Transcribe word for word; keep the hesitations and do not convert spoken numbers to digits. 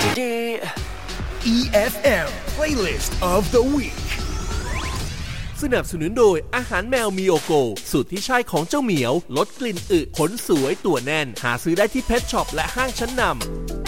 ดีอี เอฟ เอ็ม Playlist of the Week สนับสนุนโดยอาหารแมวมิโอโกสูตรที่ใช่ของเจ้าเหมียวลดกลิ่นอึขนสวยตัวแน่นหาซื้อได้ที่เพทช็อปและห้างชั้นนำ